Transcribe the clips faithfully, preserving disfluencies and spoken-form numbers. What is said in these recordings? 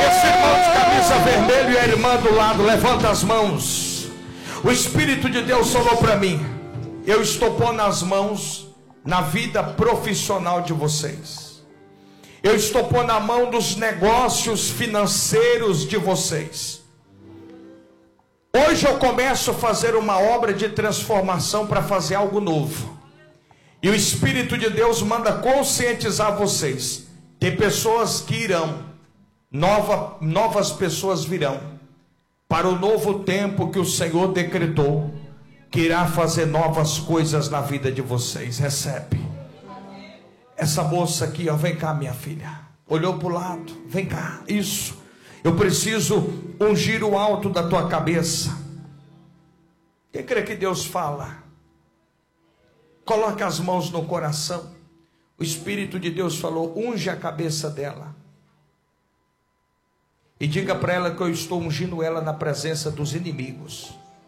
Esse irmão de camisa vermelha e a irmã do lado, levanta as mãos. O Espírito de Deus falou para mim: eu estou pondo as mãos na vida profissional de vocês. Eu estou pondo a mão dos negócios financeiros de vocês. Hoje eu começo a fazer uma obra de transformação para fazer algo novo. E o Espírito de Deus manda conscientizar vocês. Tem pessoas que irão, nova, novas pessoas virão, para o novo tempo que o Senhor decretou, que irá fazer novas coisas na vida de vocês. Recebe. Essa moça aqui, ó, vem cá, minha filha. Olhou para o lado, vem cá, isso. Eu preciso ungir o alto da tua cabeça. Quem crê que Deus fala? Coloque as mãos no coração. O Espírito de Deus falou: unge a cabeça dela. E diga para ela que eu estou ungindo ela na presença dos inimigos.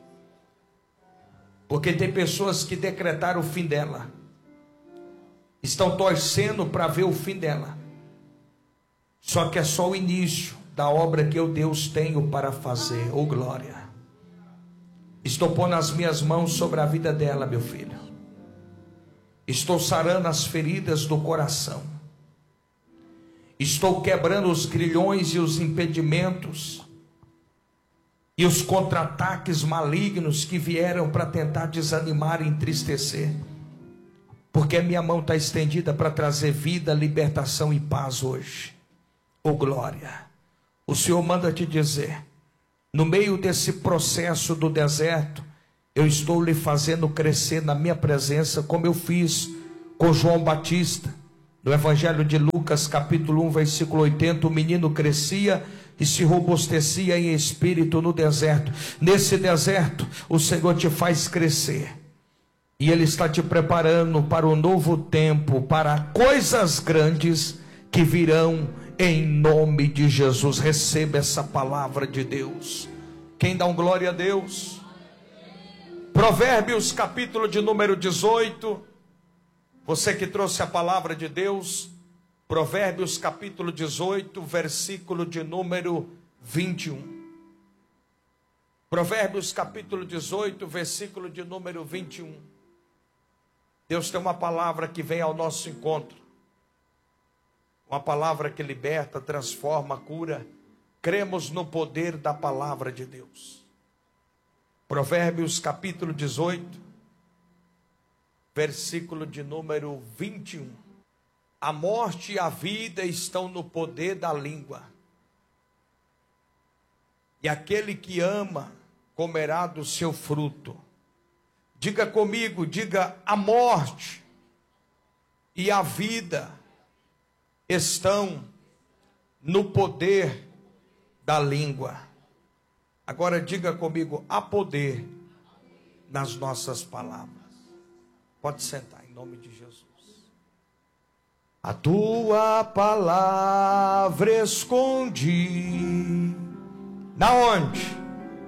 Porque tem pessoas que decretaram o fim dela. Estão torcendo para ver o fim dela. Só que é só o início da obra que eu, Deus, tenho para fazer. Oh glória. Estou pondo as minhas mãos sobre a vida dela, meu filho. Estou sarando as feridas do coração. Estou quebrando os grilhões e os impedimentos e os contra-ataques malignos que vieram para tentar desanimar e entristecer. Porque a minha mão está estendida para trazer vida, libertação e paz hoje. Oh glória. O Senhor manda te dizer: no meio desse processo do deserto, eu estou lhe fazendo crescer na minha presença, como eu fiz com João Batista. No Evangelho de Lucas, capítulo um, versículo oitenta, o menino crescia e se robustecia em espírito no deserto. Nesse deserto, o Senhor te faz crescer. E Ele está te preparando para um novo tempo, para coisas grandes que virão em nome de Jesus. Receba essa palavra de Deus. Quem dá um glória a Deus? Provérbios capítulo de número dezoito. Você que trouxe a palavra de Deus. Provérbios capítulo dezoito, versículo de número vinte e um. Provérbios capítulo dezoito, versículo de número vinte e um. Deus tem uma palavra que vem ao nosso encontro. Uma palavra que liberta, transforma, cura. Cremos no poder da palavra de Deus. Provérbios capítulo dezoito, versículo de número vinte e um. A morte e a vida estão no poder da língua. E aquele que ama comerá do seu fruto. Diga comigo, diga: a morte e a vida estão no poder da língua. Agora diga comigo: há poder nas nossas palavras. Pode sentar em nome de Jesus. A tua palavra escondi. Na onde?